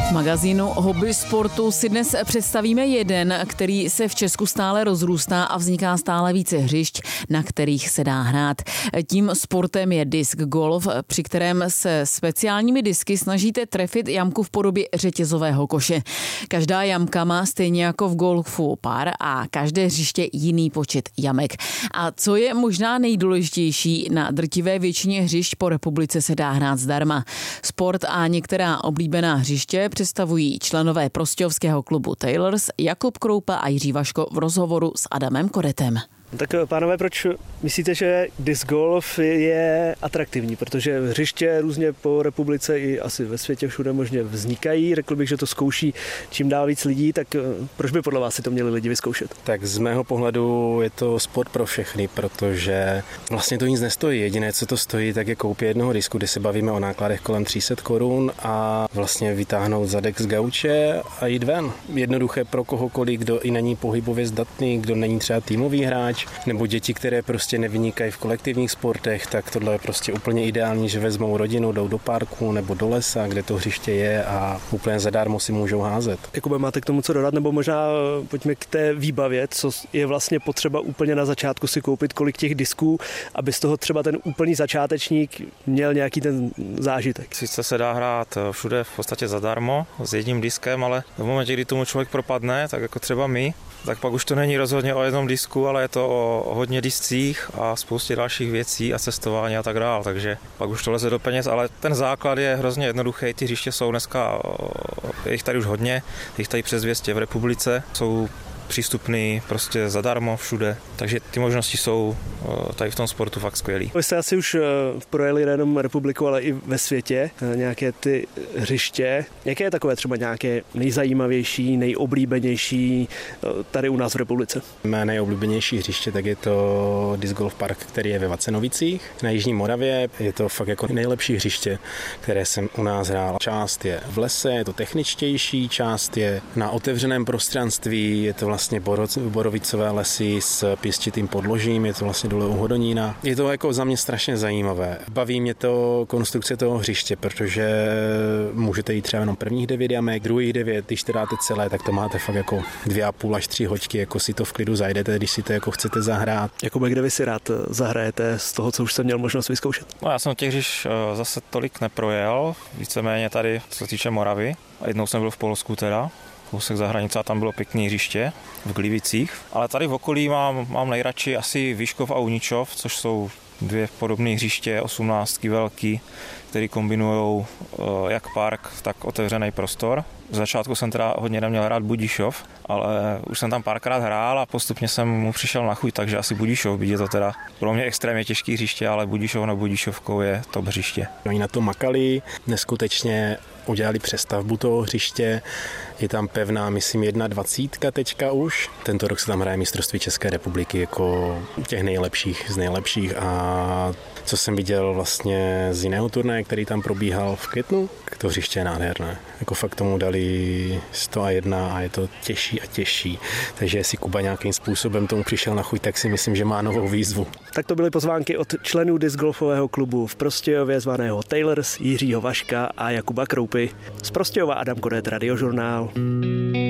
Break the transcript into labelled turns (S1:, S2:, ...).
S1: V magazínu Hobby sportu si dnes představíme jeden, který se v Česku stále rozrůstá a vzniká stále více hřišť, na kterých se dá hrát. Tím sportem je disc golf, při kterém se speciálními disky snažíte trefit jamku v podobě řetězového koše. Každá jamka má stejně jako v golfu pár a každé hřiště jiný počet jamek. A co je možná nejdůležitější, na drtivé většině hřišť po republice se dá hrát zdarma. Sport a některá oblíbená hřiště představují členové prostějovského klubu Taylors Jakub Kroupa a Jiří Vaško v rozhovoru s Adamem Kodetem.
S2: Tak pánové, proč myslíte, že disc golf je atraktivní? Protože hřiště různě po republice i asi ve světě všude možně vznikají. Řekl bych, že to zkouší čím dál víc lidí, tak proč by podle vás si to měli lidi vyzkoušet?
S3: Tak z mého pohledu je to sport pro všechny, protože vlastně to nic nestojí. Jediné, co to stojí, tak je koupě jednoho disku, kde se bavíme o nákladech kolem 300 korun a vlastně vytáhnout zadek z gauče a jít ven. Jednoduché pro kohokoliv, kdo i není pohybově zdatný, kdo není třeba týmový hráč, nebo děti, které prostě nevynikají v kolektivních sportech, tak tohle je prostě úplně ideální, že vezmou rodinu, jdou do parku nebo do lesa, kde to hřiště je a úplně zadarmo si můžou házet.
S2: Jakube, máte k tomu co dodat, nebo možná pojďme k té výbavě, co je vlastně potřeba úplně na začátku si koupit, kolik těch disků, aby z toho třeba ten úplný začátečník měl nějaký ten zážitek.
S4: Sice se dá hrát všude v podstatě zadarmo s jedním diskem, ale v momentě, kdy tomu člověk propadne, tak jako třeba my, tak pak už to není rozhodně o jednom disku, ale je to o hodně discích a spoustě dalších věcí a cestování a tak dál, takže pak už to leze do peněz, ale ten základ je hrozně jednoduchý, ty hřiště jsou dneska, je jich tady už hodně, je jich tady přes 200 v republice, jsou přístupný prostě zadarmo všude, takže ty možnosti jsou tady v tom sportu fakt skvělý.
S2: Vy jste asi už projeli nejenom republiku, ale i ve světě nějaké ty hřiště. Jaké je takové třeba nějaké nejzajímavější, nejoblíbenější tady u nás v republice?
S3: Mé nejoblíbenější hřiště, tak je to disc golf park, který je ve Vacenovicích na Jižní Moravě. Je to fakt jako nejlepší hřiště, které jsem u nás hrál. Část je v lese, je to techničtější, část je na otevřeném prostranství, je to vlastně borovicové lesy s pěstitým podložím, je to vlastně dole u Hodonína. Je to jako za mě strašně zajímavé. Baví mě to konstrukce toho hřiště, protože můžete jít třeba jenom prvních 9 jamek, druhých 9, když to dáte celé, tak to máte fakt jako 2,5 až 3 hoďky, jako si to v klidu zajdete, když si to jako chcete zahrát.
S2: Jakube, kde vy si rád zahrajete z toho, co už jsem měl možnost vyzkoušet?
S4: No, já jsem těch hřišť zase tolik neprojel, víceméně tady, co se týče Moravy. A jednou jsem byl v Polsku teda, kousek za hranice a tam bylo pěkné hřiště v Glivicích. Ale tady v okolí mám nejradši asi Vyškov a Uničov, což jsou dvě podobné hřiště, 18 velký, které kombinují jak park, tak otevřený prostor. V začátku jsem teda hodně neměl hrát Budišov, ale už jsem tam párkrát hrál a postupně jsem mu přišel na chuť, takže asi Budišov, byť je to teda pro mě extrémně těžký hřiště, ale Budišov na Budišovkou je top hřiště.
S3: Oni na to makali, neskutečně udělali přestavbu toho hřiště, je tam pevná, myslím, 21 teďka už. Tento rok se tam hraje mistrovství České republiky jako těch nejlepších z nejlepších a co jsem viděl vlastně z jiného turnaje, který tam probíhal v květnu, to hřiště je nádherné. Jako fakt tomu dali 101 a je to těžší a těžší. Takže jestli Kuba nějakým způsobem tomu přišel na chuť, tak si myslím, že má novou výzvu.
S2: Tak to byly pozvánky od členů disc golfového klubu v Prostějově zvaného Taylors, Jiřího Vaška a Jakuba Kroupy. Z Prostějova Adam Kodet, Radiožurnál.